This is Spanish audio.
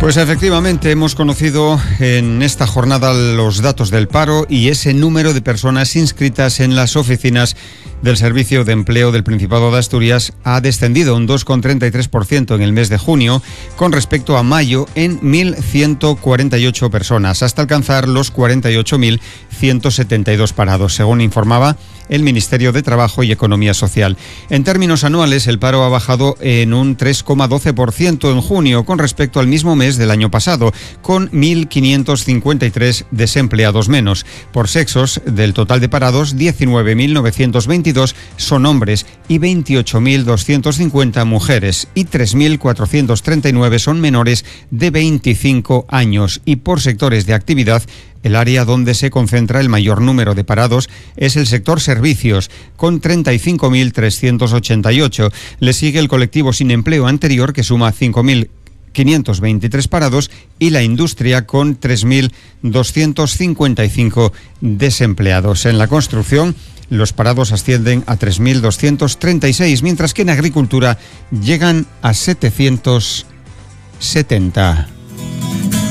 Pues efectivamente hemos conocido en esta jornada los datos del paro y ese número de personas inscritas en las oficinas del Servicio de Empleo del Principado de Asturias ha descendido un 2,33% en el mes de junio con respecto a mayo en 1.148 personas, hasta alcanzar los 48.172 parados, según informaba el Ministerio de Trabajo y Economía Social. En términos anuales, el paro ha bajado en un 3,12% en junio con respecto al mismo mes del año pasado, con 1.553 desempleados menos. Por sexos, del total de parados, 19.922 son hombres y 28.250 mujeres, y 3.439 son menores de 25 años. Y por sectores de actividad, el área donde se concentra el mayor número de parados es el sector servicios, con 35.388. Le sigue el colectivo sin empleo anterior, que suma 5.523 parados, y la industria con 3.255 desempleados. En la construcción, los parados ascienden a 3.236, mientras que en agricultura llegan a 770.